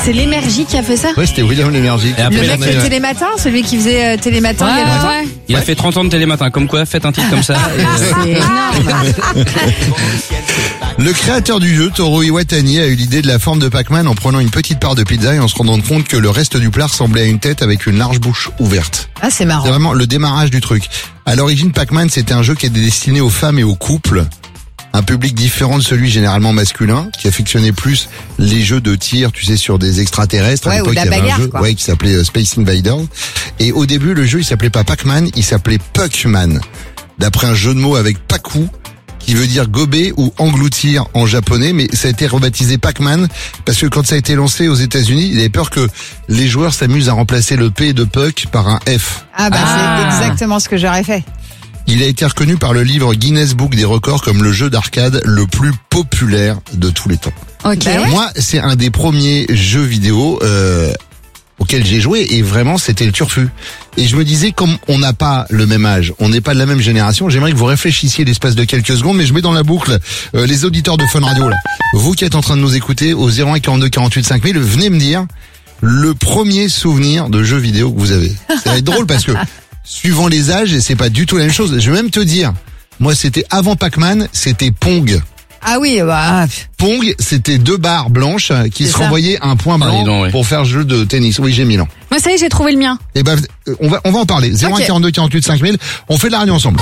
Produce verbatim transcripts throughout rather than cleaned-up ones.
C'est l'Énergie qui a fait ça. Ouais, c'était William l'Énergie. Et après, Le il a mec fait- de Télématin, celui qui faisait euh, Télématin il y a longtemps. ouais. Il a fait trente ans de télématin, comme quoi, faites un titre comme ça. C'est énorme. Le créateur du jeu, Toru Iwatani, a eu l'idée de la forme de Pac-Man en prenant une petite part de pizza et en se rendant compte que le reste du plat ressemblait à une tête avec une large bouche ouverte. Ah, c'est C'est marrant. vraiment le démarrage du truc. À l'origine, Pac-Man, c'était un jeu qui était destiné aux femmes et aux couples. Un public différent de celui généralement masculin, qui affectionnait plus les jeux de tir, tu sais, sur des extraterrestres. Ouais, À l'époque, ou de la il y avait bagarre, un jeu, quoi. ouais, qui s'appelait euh, Space Invaders. Et au début, le jeu, il s'appelait pas Pac-Man, il s'appelait Puckman. D'après un jeu de mots avec Paku, qui veut dire gober ou engloutir en japonais, mais ça a été rebaptisé Pac-Man parce que quand ça a été lancé aux États-Unis, il avait peur que les joueurs s'amusent à remplacer le P de Puck par un F. Ah bah Ah. c'est exactement ce que j'aurais fait. Il a été reconnu par le livre Guinness Book des records comme le jeu d'arcade le plus populaire de tous les temps. Ok. Bah ouais. Moi, c'est un des premiers jeux vidéo euh, auxquels j'ai joué et vraiment c'était le turfu. Et je me disais, comme on n'a pas le même âge, on n'est pas de la même génération, j'aimerais que vous réfléchissiez l'espace de quelques secondes, mais je mets dans la boucle euh, les auditeurs de Fun Radio là. Vous qui êtes en train de nous écouter au zéro un quarante-deux quarante-huit cinq mille, venez me dire le premier souvenir de jeu vidéo que vous avez. Ça va être drôle parce que suivant les âges, c'est pas du tout la même chose. Je vais même te dire, moi c'était avant Pac-Man, c'était Pong. Ah oui, bah. Pong, c'était deux barres blanches qui C'est se ça. renvoyaient un point Ah, blanc dis donc, ouais. pour faire jeu de tennis. Oui, j'ai mis an. Moi, ça y est, j'ai trouvé le mien. Et ben, euh, on va, on va en parler. zéro un quarante-deux quarante-huit cinq mille. On fait de la radio ensemble.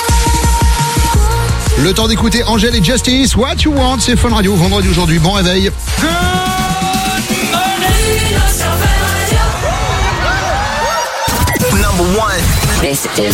Le temps d'écouter Angèle et Justice. What you want, c'est Fun Radio. Vendredi aujourd'hui. Bon réveil. Number one. This is